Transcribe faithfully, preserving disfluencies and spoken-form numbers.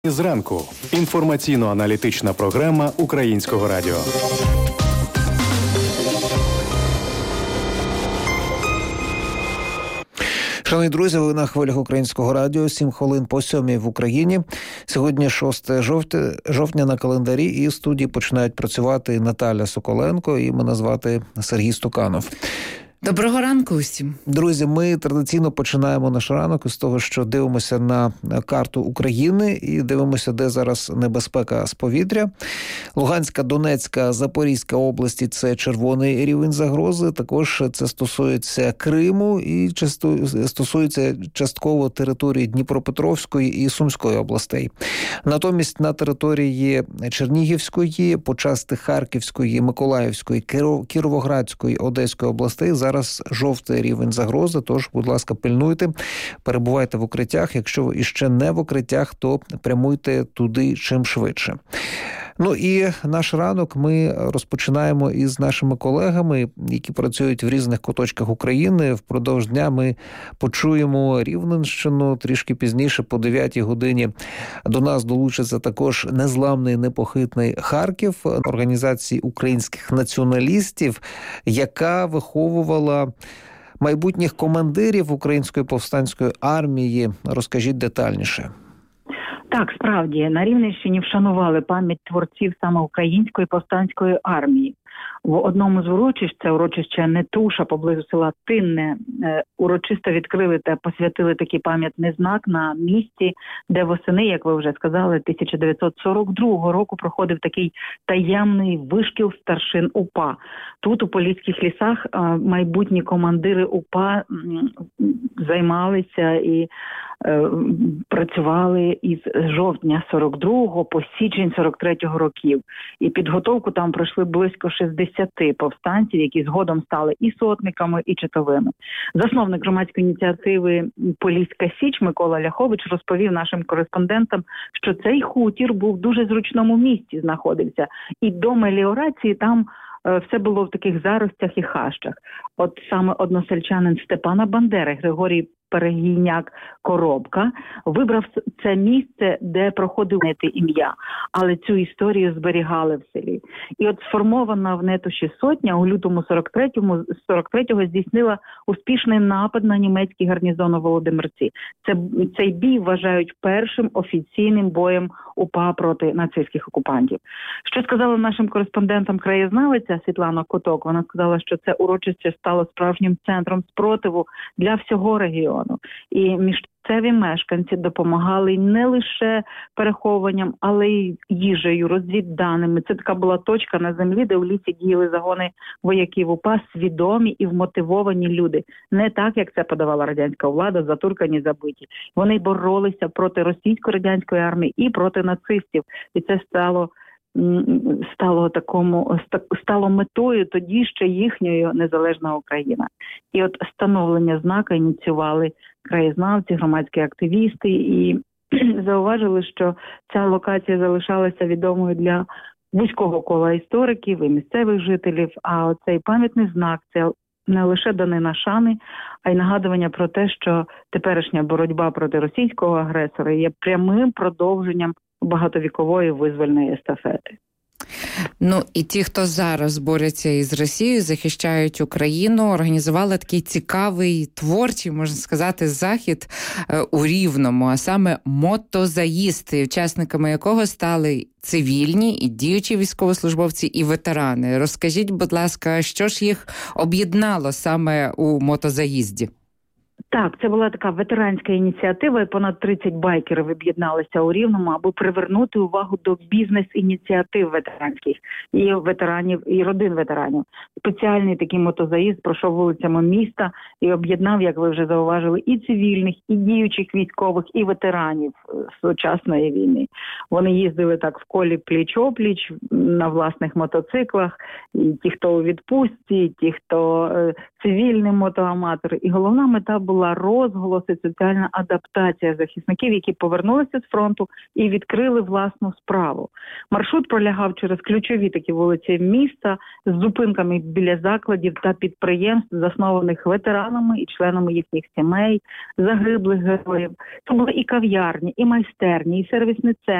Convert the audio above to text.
Зранку. Інформаційно-аналітична програма Українського радіо. Шановні друзі, ви на хвилях Українського радіо, сім хвилин по сьомій в Україні. Сьогодні шостого жовтня на календарі, і в студії починають працювати Наталя Соколенко і мене звати Сергій Стуканов. Доброго ранку усім. Друзі, ми традиційно починаємо наш ранок із того, що дивимося на карту України і дивимося, де зараз небезпека з повітря. Луганська, Донецька, Запорізька області – це червоний рівень загрози. Також це стосується Криму і стосується частково території Дніпропетровської і Сумської областей. Натомість на території Чернігівської, почасти Харківської, Миколаївської, Кіровоградської, Одеської областей зараз Зараз жовтий рівень загрози, тож, будь ласка, пильнуйте, перебувайте в укриттях. Якщо ви іще не в укриттях, то прямуйте туди чим швидше. Ну і наш ранок ми розпочинаємо із нашими колегами, які працюють в різних куточках України. Впродовж дня ми почуємо Рівненщину, трішки пізніше, по дев'ятій годині, до нас долучиться також незламний, непохитний Харків, організації українських націоналістів, яка виховувала майбутніх командирів Української повстанської армії. Розкажіть детальніше. Так, справді, на Рівненщині вшанували пам'ять творців саме Української повстанської армії. В одному з урочищ, це урочище Нетуша, поблизу села Тинне, урочисто відкрили та посвятили такий пам'ятний знак на місці, де восени, як ви вже сказали, тисяча дев'ятсот сорок другого року проходив такий таємний вишкіл старшин УПА. Тут, у Поліських лісах, майбутні командири УПА займалися і працювали із жовтня сорок другого по січень сорок третього років. І підготовку там пройшли близько шістдесят повстанців, які згодом стали і сотниками, і чотовими. Засновник громадської ініціативи «Поліська Січ» Микола Ляхович розповів нашим кореспондентам, що цей хутір був в дуже зручному місці знаходився. І до меліорації там все було в таких заростях і хащах. От саме односельчанин Степана Бандери Григорій Перегійняк Коробка вибрав це місце, де проходив нети ім'я, але цю історію зберігали в селі. І от сформована в Нетуші сотня у лютому сорок третьому, сорок третього здійснила успішний напад на німецький гарнізон у Володимирці. Це, цей бій вважають першим офіційним боєм УПА проти нацистських окупантів. Що сказала нашим кореспондентам краєзнавиця Світлана Коток? Вона сказала, що це урочище стало справжнім центром спротиву для всього регіону. І місцеві мешканці допомагали не лише переховуванням, але й їжею, розвідданими. Це така була точка на землі, де у лісі діяли загони вояків УПА, свідомі і вмотивовані люди. Не так, як це подавала радянська влада, затуркані, забиті. Вони боролися проти російсько-радянської армії і проти нацистів. І це стало стало такому стало метою тоді ще їхньої незалежна Україна. І от встановлення знака ініціювали краєзнавці, громадські активісти і зауважили, що ця локація залишалася відомою для вузького кола істориків і місцевих жителів, а оцей пам'ятний знак – це не лише данина шани, а й нагадування про те, що теперішня боротьба проти російського агресора є прямим продовженням багатовікової визвольної естафети. Ну, і ті, хто зараз борються із Росією, захищають Україну, організували такий цікавий, творчий, можна сказати, захід у Рівному, а саме мотозаїзд, учасниками якого стали цивільні і діючі військовослужбовці і ветерани. Розкажіть, будь ласка, що ж їх об'єднало саме у мотозаїзді? Так, це була така ветеранська ініціатива, і понад тридцять байкерів об'єдналися у Рівному, аби привернути увагу до бізнес-ініціатив ветеранських і ветеранів, і родин ветеранів. Спеціальний такий мотозаїзд пройшов вулицями міста і об'єднав, як ви вже зауважили, і цивільних, і діючих військових, і ветеранів сучасної війни. Вони їздили так в колі пліч-опліч на власних мотоциклах, і ті, хто у відпустці, і ті, хто е, цивільні мотоаматори. І головна мета була була розголос і соціальна адаптація захисників, які повернулися з фронту і відкрили власну справу. Маршрут пролягав через ключові такі вулиці міста з зупинками біля закладів та підприємств, заснованих ветеранами і членами їхніх сімей, загиблих героїв. Це були і кав'ярні, і майстерні, і сервісні центри,